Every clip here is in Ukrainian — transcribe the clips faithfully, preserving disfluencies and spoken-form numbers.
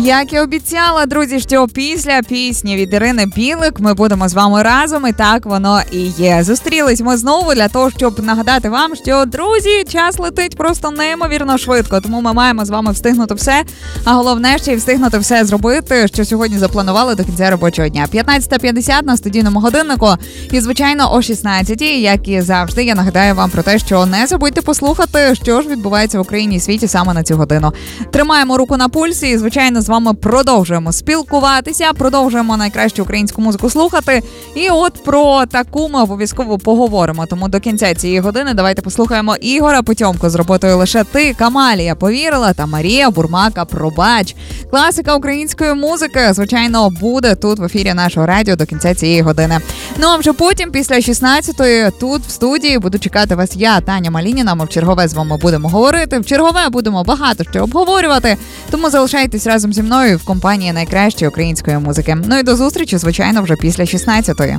Як і обіцяла, друзі, що після пісні від Ірини Білик ми будемо з вами разом, і так воно і є. Зустрілись ми знову для того, щоб нагадати вам, що, друзі, час летить просто неймовірно швидко, тому ми маємо з вами встигнути все, а головне ще й встигнути все зробити, що сьогодні запланували до кінця робочого дня. п'ятнадцята п'ятдесят на студійному годиннику і, звичайно, о шістнадцятій, як і завжди, я нагадаю вам про те, що не забудьте послухати, що ж відбувається в Україні і світі саме на цю годину. Тримаємо руку на пульсі і, звичайно, з вами продовжуємо спілкуватися, продовжуємо найкращу українську музику слухати. І от про таку ми обов'язково поговоримо. Тому до кінця цієї години давайте послухаємо Ігора Потьомку з роботою «Лише ти», Камалія «Повірила» та Марія Бурмака «Пробач». Класика української музики, звичайно, буде тут в ефірі нашого радіо до кінця цієї години. Ну а вже потім, після шістнадцятої, тут в студії буду чекати вас я, Таня Малініна. Ми в чергове з вами будемо говорити. В чергове будемо багато що обговорювати. Тому залишайтесь разом зі мною в компанії найкращої української музики. Ну і до зустрічі, звичайно, вже після шістнадцятої.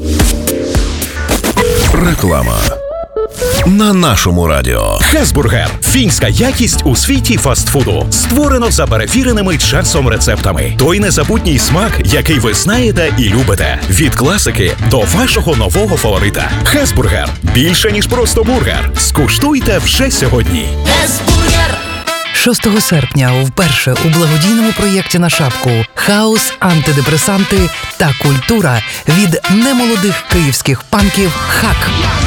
Реклама на нашому радіо. Хесбургер. Фінська якість у світі фастфуду. Створено за перевіреними часом рецептами. Той незабутній смак, який ви знаєте і любите. Від класики до вашого нового фаворита. Хесбургер. Більше, ніж просто бургер. Скуштуйте вже сьогодні. Хесбургер. шостого серпня вперше у благодійному проєкті на шапку «Хаос, антидепресанти та культура» від немолодих київських панків «Хак».